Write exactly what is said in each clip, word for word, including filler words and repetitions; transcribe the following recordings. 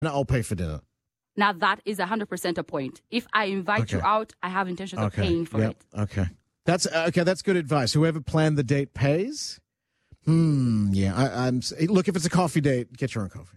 I'll pay for dinner. Now, that is one hundred percent a point. If I invite Okay. you out, I have intentions of Okay. paying for Yep. it. Okay. That's okay. That's good advice. Whoever planned the date pays. Hmm. Yeah. I, I'm. Look, if it's a coffee date, get your own coffee.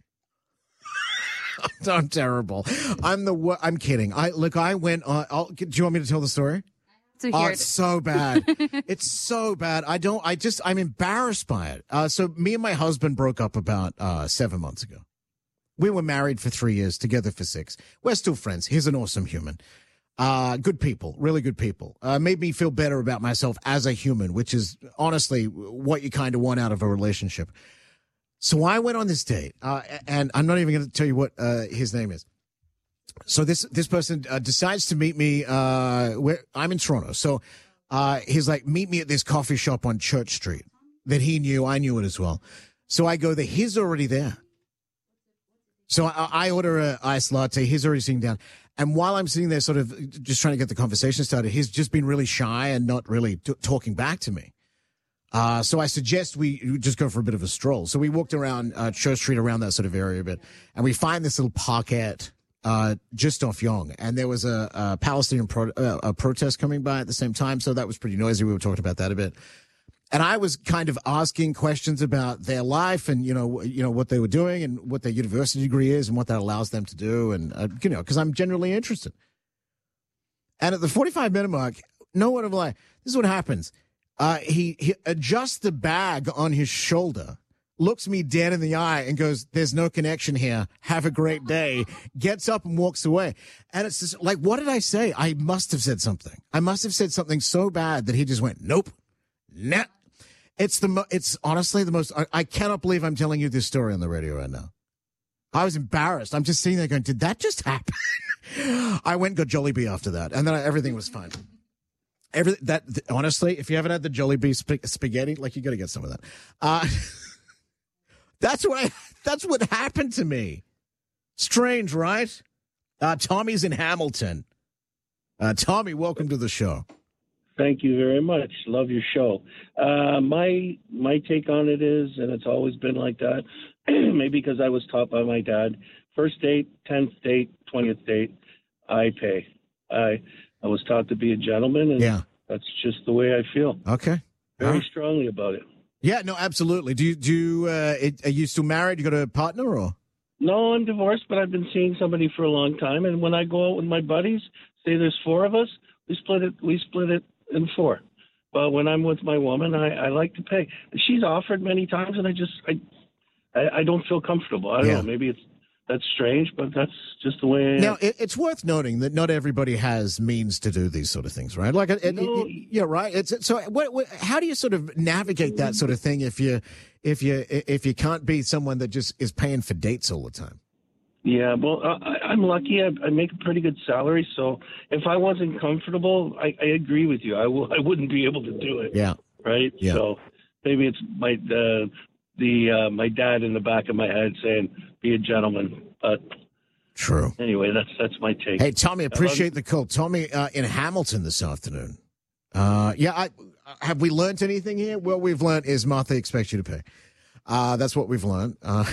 I'm terrible. I'm the. wor- I'm kidding. I look. I went. On, I'll, do you want me to tell the story? To Oh, hear it's it. so bad. It's so bad. I don't. I just. I'm embarrassed by it. Uh, so me and my husband broke up about uh, seven months ago. We were married for three years, together for six. We're still friends. He's an awesome human. Uh, good people, really good people. Uh, made me feel better about myself as a human, which is honestly what you kind of want out of a relationship. So I went on this date, uh, and I'm not even going to tell you what uh, his name is. So this this person uh, decides to meet me. Uh, where I'm in Toronto, so uh, he's like, meet me at this coffee shop on Church Street that he knew. I knew it as well. So I go there. He's already there. So I, I order a iced latte. He's already sitting down. And while I'm sitting there sort of just trying to get the conversation started, he's just been really shy and not really t- talking back to me. Uh, so I suggest we just go for a bit of a stroll. So we walked around uh, Church Street, around that sort of area a bit, and we find this little parkette uh, just off Yonge. And there was a, a Palestinian pro- uh, a protest coming by at the same time, so that was pretty noisy. We were talking about that a bit. And I was kind of asking questions about their life and, you know, you know what they were doing and what their university degree is and what that allows them to do. And, uh, you know, because I'm generally interested. And at the forty-five minute mark, no word of a lie, this is what happens. Uh, he, he adjusts the bag on his shoulder, looks me dead in the eye and goes, there's no connection here. Have a great day. Gets up and walks away. And it's just like, what did I say? I must have said something. I must have said something so bad that he just went, nope. Nah. It's the mo- it's honestly the most, I, I cannot believe I'm telling you this story on the radio right now. I was embarrassed. I'm just sitting there going, did that just happen? I went and got Jollibee after that. And then I, everything was fine. Every, that, th- honestly, if you haven't had the Jollibee sp- spaghetti, like you got to get some of that. Uh, that's what I, that's what happened to me. Strange, right? Uh, Tommy's in Hamilton. Uh, Tommy, welcome to the show. Thank you very much. Love your show. Uh, my my take on it is, and it's always been like that, maybe because I was taught by my dad, first date, tenth date, twentieth date, I pay. I I was taught to be a gentleman, and Yeah. that's just the way I feel. Okay. Very Huh? strongly about it. Yeah, no, absolutely. Do you, do you, uh, it, are you still married? You got a partner or? No, I'm divorced, but I've been seeing somebody for a long time, and when I go out with my buddies, say there's four of us, we split it. We split it in four. But when I'm with my woman, I, I like to pay. She's offered many times, and I just I I, I don't feel comfortable. I don't Yeah. know. Maybe it's that's strange, but that's just the way I am. Now, it, it's worth noting that not everybody has means to do these sort of things, right? Like, it, it, No. it- yeah, right. It's so. What, what, how do you sort of navigate that sort of thing if you, if you, if you can't be someone that just is paying for dates all the time? Yeah, well, I, I'm lucky. I, I make a pretty good salary, so if I wasn't comfortable, I, I agree with you. I will. I wouldn't be able to do it. Yeah. Right. Yeah. So maybe it's my uh, the uh, my dad in the back of my head saying, "Be a gentleman." But True. anyway, that's that's my take. Hey, Tommy, appreciate the call. Tommy uh, in Hamilton this afternoon. Uh, yeah, I, have we learned anything here? What we've learned is Martha expects you to pay. Uh, that's what we've learned. Uh,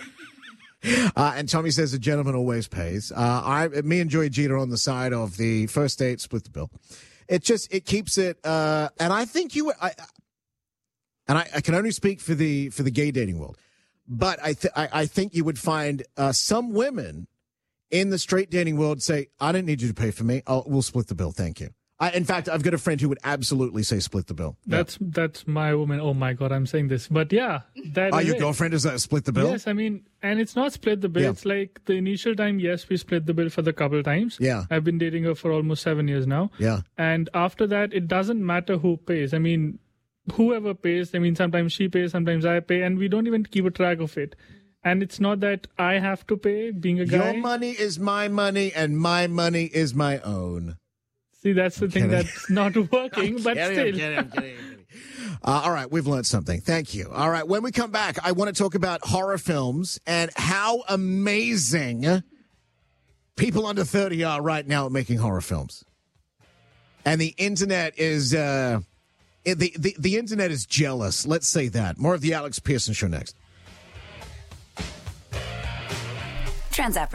uh, and Tommy says a gentleman always pays. Uh, I, me and Joey Jeter on the side of the first date, split the bill. It just, it keeps it, uh, and I think you, I, and I, I can only speak for the, for the gay dating world, but I, th- I, I think you would find, uh, some women in the straight dating world say, I don't need you to pay for me. I'll, we'll split the bill. Thank you. I, in fact, I've got a friend who would absolutely say split the bill. That's that's my woman. Oh my God, I'm saying this, but yeah, that. Oh, is your it. girlfriend is that split the bill? Yes, I mean, and it's not split the bill. Yeah. It's like the initial time. Yes, we split the bill for the couple times. Yeah. I've been dating her for almost seven years now. Yeah. And after that, it doesn't matter who pays. I mean, whoever pays. I mean, sometimes she pays, sometimes I pay, and we don't even keep a track of it. And it's not that I have to pay, being a guy. Your money is my money, and my money is my own. See, that's the I'm thing kidding. that's not working, but Kidding, still. I'm kidding, I'm kidding, I'm kidding. Uh, all right, we've learned something. Thank you. All right, when we come back, I want to talk about horror films and how amazing people under thirty are right now at making horror films. And the internet is uh, the, the the internet is jealous. Let's say that. More of the Alex Pearson Show next. Transapp.